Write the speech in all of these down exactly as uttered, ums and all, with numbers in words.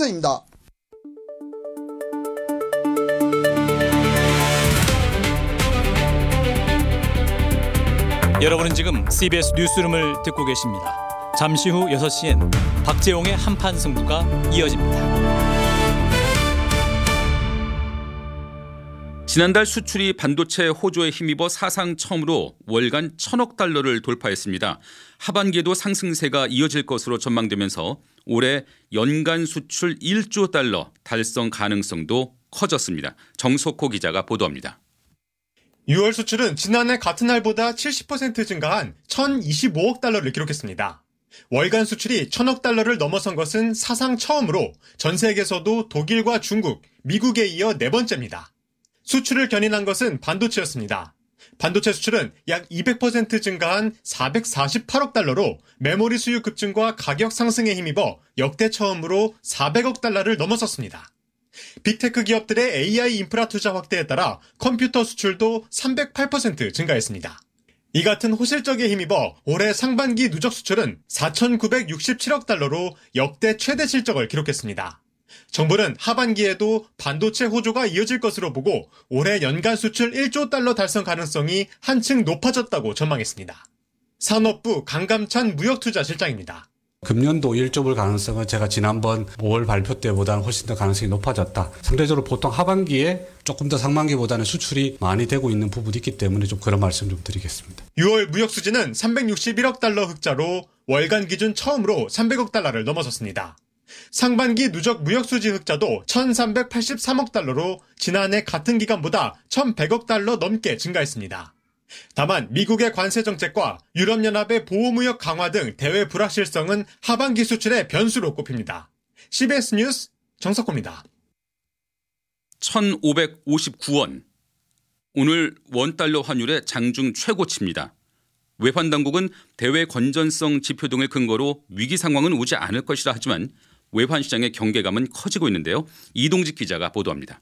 이상입니다. 여러분은 지금 씨비에스 뉴스룸을 듣고 계십니다. 잠시 후 여섯 시엔 박재홍의 한판 승부가 이어집니다. 지난달 수출이 반도체 호조에 힘입어 사상 처음으로 월간 천억 달러를 돌파했습니다. 하반기에도 상승세가 이어질 것으로 전망되면서 올해 연간 수출 일조 달러 달성 가능성도 커졌습니다. 정석호 기자가 보도합니다. 유월 수출은 지난해 같은 날보다 칠십 퍼센트 증가한 천이십오억 달러를 기록했습니다. 월간 수출이 천억 달러를 넘어선 것은 사상 처음으로 전 세계에서도 독일과 중국, 미국에 이어 네 번째입니다. 수출을 견인한 것은 반도체였습니다. 반도체 수출은 약 이백 퍼센트 증가한 사백사십팔억 달러로 메모리 수요 급증과 가격 상승에 힘입어 역대 처음으로 사백억 달러를 넘어섰습니다. 빅테크 기업들의 에이아이 인프라 투자 확대에 따라 컴퓨터 수출도 삼백팔 퍼센트 증가했습니다. 이 같은 호실적에 힘입어 올해 상반기 누적 수출은 사천구백육십칠억 달러로 역대 최대 실적을 기록했습니다. 정부는 하반기에도 반도체 호조가 이어질 것으로 보고 올해 연간 수출 일조 달러 달성 가능성이 한층 높아졌다고 전망했습니다. 산업부 강감찬 무역투자실장입니다. 금년도 일조 불 가능성은 제가 지난번 오월 발표 때보다는 훨씬 더 가능성이 높아졌다. 상대적으로 보통 하반기에 조금 더 상반기보다는 수출이 많이 되고 있는 부분이 있기 때문에 좀 그런 말씀 좀 드리겠습니다. 유월 무역 수지는 삼백육십일억 달러 흑자로 월간 기준 처음으로 삼백억 달러를 넘어섰습니다. 상반기 누적 무역 수지 흑자도 천삼백팔십삼억 달러로 지난해 같은 기간보다 천백억 달러 넘게 증가했습니다. 다만 미국의 관세 정책과 유럽연합의 보호무역 강화 등 대외 불확실성은 하반기 수출의 변수로 꼽힙니다. 씨비에스 뉴스 정석호입니다. 천오백오십구 원. 오늘 원달러 환율의 장중 최고치입니다. 외환당국은 대외 건전성 지표 등을 근거로 위기 상황은 오지 않을 것이라 하지만 외환시장의 경계감은 커지고 있는데요. 이동직 기자가 보도합니다.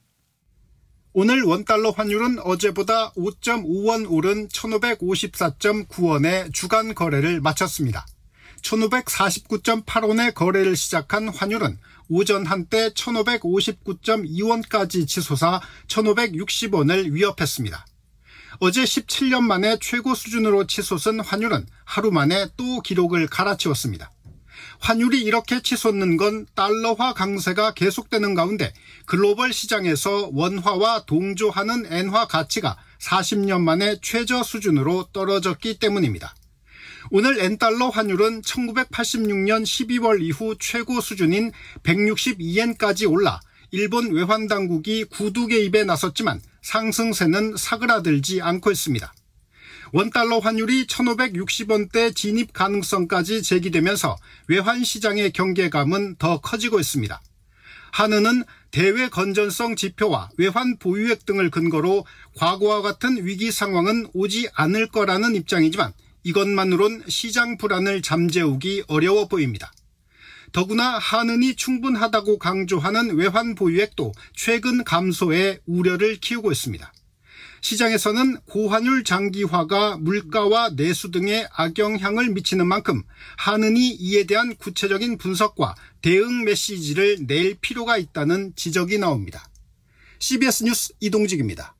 오늘 원달러 환율은 어제보다 오 점 오 원 오른 천오백오십사 점 구 원에 주간 거래를 마쳤습니다. 천오백사십구 점 팔 원에 거래를 시작한 환율은 오전 한때 천오백오십구 점 이 원까지 치솟아 천오백육십 원을 위협했습니다. 어제 십칠 년 만에 최고 수준으로 치솟은 환율은 하루 만에 또 기록을 갈아치웠습니다. 환율이 이렇게 치솟는 건 달러화 강세가 계속되는 가운데 글로벌 시장에서 원화와 동조하는 엔화 가치가 사십 년 만에 최저 수준으로 떨어졌기 때문입니다. 오늘 엔달러 환율은 천구백팔십육 년 십이월 이후 최고 수준인 백육십이 엔까지 올라 일본 외환당국이 구두 개입에 나섰지만 상승세는 사그라들지 않고 있습니다. 원달러 환율이 천오백육십 원대 진입 가능성까지 제기되면서 외환시장의 경계감은 더 커지고 있습니다. 한은은 대외 건전성 지표와 외환 보유액 등을 근거로 과거와 같은 위기 상황은 오지 않을 거라는 입장이지만 이것만으론 시장 불안을 잠재우기 어려워 보입니다. 더구나 한은이 충분하다고 강조하는 외환 보유액도 최근 감소에 우려를 키우고 있습니다. 시장에서는 고환율 장기화가 물가와 내수 등에 악영향을 미치는 만큼 한은이 이에 대한 구체적인 분석과 대응 메시지를 낼 필요가 있다는 지적이 나옵니다. 씨비에스 뉴스 이동직입니다.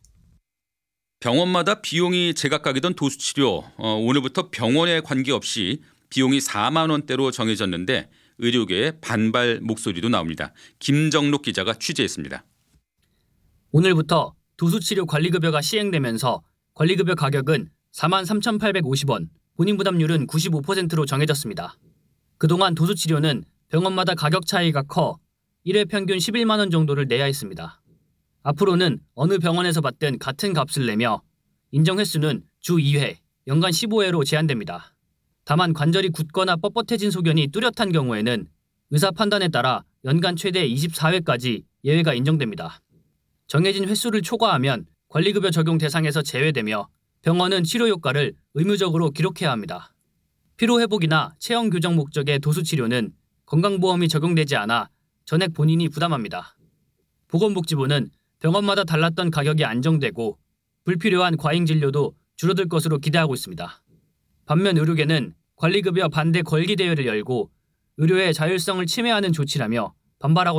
병원마다 비용이 제각각이던 도수치료, 어, 오늘부터 병원에 관계없이 비용이 사만 원대로 정해졌는데 의료계의 반발 목소리도 나옵니다. 김정록 기자가 취재했습니다. 오늘부터 도수치료 관리급여가 시행되면서 관리급여 가격은 사만 삼천팔백오십 원, 본인부담률은 구십오 퍼센트로 정해졌습니다. 그동안 도수치료는 병원마다 가격 차이가 커 일 회 평균 십일만 원 정도를 내야 했습니다. 앞으로는 어느 병원에서 받든 같은 값을 내며 인정 횟수는 주 이 회, 연간 십오 회로 제한됩니다. 다만 관절이 굳거나 뻣뻣해진 소견이 뚜렷한 경우에는 의사 판단에 따라 연간 최대 이십사 회까지 예외가 인정됩니다. 정해진 횟수를 초과하면 관리급여 적용 대상에서 제외되며 병원은 치료 효과를 의무적으로 기록해야 합니다. 피로회복이나 체형 교정 목적의 도수치료는 건강보험이 적용되지 않아 전액 본인이 부담합니다. 보건복지부는 병원마다 달랐던 가격이 안정되고 불필요한 과잉 진료도 줄어들 것으로 기대하고 있습니다. 반면 의료계는 관리급여 반대 걸기 대회를 열고 의료의 자율성을 침해하는 조치라며 반발하고